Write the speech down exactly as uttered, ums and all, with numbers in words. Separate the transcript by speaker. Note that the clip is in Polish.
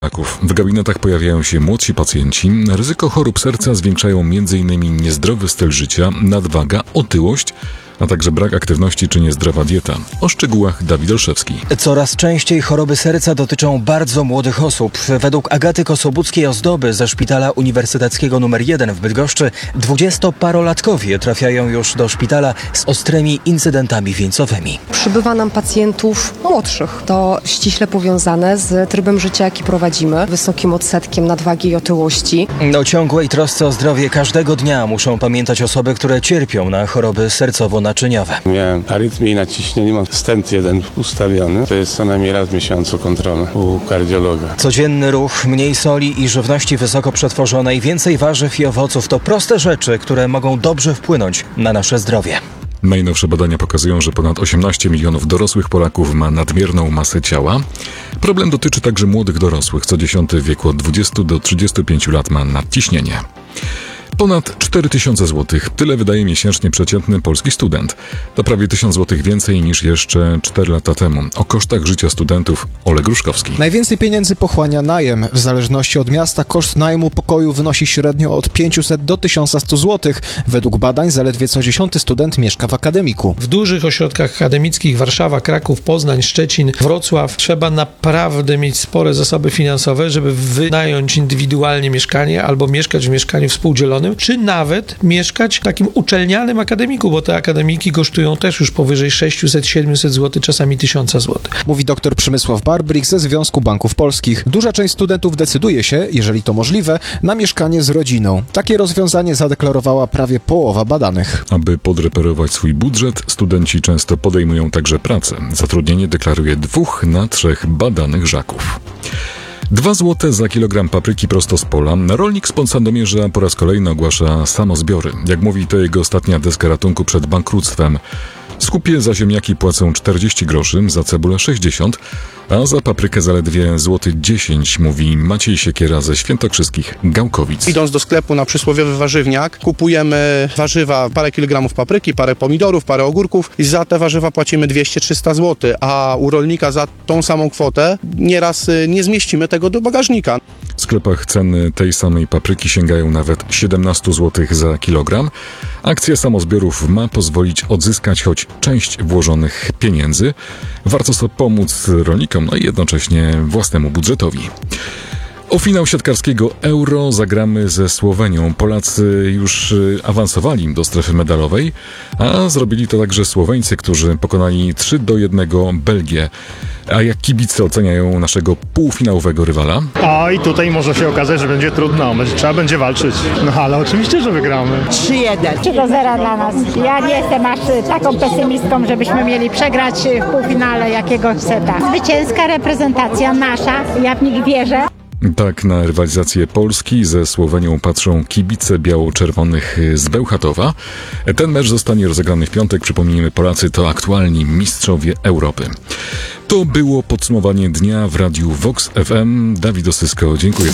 Speaker 1: W gabinetach pojawiają się młodsi pacjenci. Ryzyko chorób serca zwiększają m in niezdrowy styl życia, nadwaga, otyłość, a także brak aktywności czy niezdrowa dieta. O szczegółach Dawid Olszewski.
Speaker 2: Coraz częściej choroby serca dotyczą bardzo młodych osób. Według Agaty Kosobuckiej-Ozdoby ze Szpitala Uniwersyteckiego numer jeden w Bydgoszczy dwudziestoparolatkowie trafiają już do szpitala z ostrymi incydentami wieńcowymi.
Speaker 3: Przybywa nam pacjentów młodszych. To ściśle powiązane z trybem życia, jaki prowadzimy, wysokim odsetkiem nadwagi i otyłości.
Speaker 2: O ciągłej trosce o zdrowie każdego dnia muszą pamiętać osoby, które cierpią na choroby sercowo-naczyniowe.
Speaker 4: Miałem arytmię i naciśnienie, mam stent jeden ustawiony. To jest co najmniej raz w miesiącu kontrola u kardiologa.
Speaker 2: Codzienny ruch, mniej soli i żywności wysoko przetworzonej, więcej warzyw i owoców to proste rzeczy, które mogą dobrze wpłynąć na nasze zdrowie.
Speaker 1: Najnowsze badania pokazują, że ponad osiemnaście milionów dorosłych Polaków ma nadmierną masę ciała. Problem dotyczy także młodych dorosłych. Co dziesiąty w wieku od dwudziestu do trzydziestu pięciu lat ma nadciśnienie. Ponad cztery tysiące złotych. Tyle wydaje miesięcznie przeciętny polski student. To prawie tysiąc złotych więcej niż jeszcze cztery lata temu. O kosztach życia studentów Oleg Gruszkowski.
Speaker 5: Najwięcej pieniędzy pochłania najem. W zależności od miasta koszt najmu pokoju wynosi średnio od pięciuset do tysiąca stu złotych. Według badań zaledwie co dziesiąty student mieszka w akademiku.
Speaker 6: W dużych ośrodkach akademickich Warszawa, Kraków, Poznań, Szczecin, Wrocław trzeba naprawdę mieć spore zasoby finansowe, żeby wynająć indywidualnie mieszkanie albo mieszkać w mieszkaniu współdzielonym, czy nawet mieszkać w takim uczelnianym akademiku, bo te akademiki kosztują też już powyżej sześćset siedemset złotych, czasami tysiąc złotych.
Speaker 5: Mówi dr Przemysław Barbrik ze Związku Banków Polskich. Duża część studentów decyduje się, jeżeli to możliwe, na mieszkanie z rodziną. Takie rozwiązanie zadeklarowała prawie połowa badanych.
Speaker 1: Aby podreperować swój budżet, studenci często podejmują także pracę. Zatrudnienie deklaruje dwóch na trzech badanych Żaków. Dwa złote za kilogram papryki prosto z pola. Rolnik z Podsandomierza po raz kolejny ogłasza samozbiory. Jak mówi, to jego ostatnia deska ratunku przed bankructwem. W skupie za ziemniaki płacą czterdzieści groszy, za cebulę sześćdziesiąt, a za paprykę zaledwie złoty dziesięć, mówi Maciej Siekiera ze świętokrzyskich Gałkowic.
Speaker 7: Idąc do sklepu na przysłowiowy warzywniak, kupujemy warzywa, parę kilogramów papryki, parę pomidorów, parę ogórków i za te warzywa płacimy dwieście trzysta złotych, a u rolnika za tą samą kwotę nieraz nie zmieścimy tego do bagażnika.
Speaker 1: W sklepach ceny tej samej papryki sięgają nawet siedemnaście złotych za kilogram. Akcja samozbiorów ma pozwolić odzyskać choć część włożonych pieniędzy. Warto sobie pomóc rolnikom, no i jednocześnie własnemu budżetowi. O finał siatkarskiego Euro zagramy ze Słowenią. Polacy już awansowali do strefy medalowej, a zrobili to także Słoweńcy, którzy pokonali trzy do jednego Belgię. A jak kibice oceniają naszego półfinałowego rywala?
Speaker 8: A i tutaj może się okazać, że będzie trudno, trzeba będzie walczyć. No ale oczywiście, że wygramy.
Speaker 9: trzy jeden. trzy do zera dla nas. Ja nie jestem aż taką pesymistką, żebyśmy mieli przegrać w półfinale jakiegoś seta. Zwycięska reprezentacja nasza, ja w nich wierzę.
Speaker 1: Tak na rywalizację Polski ze Słowenią patrzą kibice biało-czerwonych z Bełchatowa. Ten mecz zostanie rozegrany w piątek. Przypomnijmy, Polacy to aktualni mistrzowie Europy. To było podsumowanie dnia w radiu Vox F M. Dawid Osysko, dziękuję.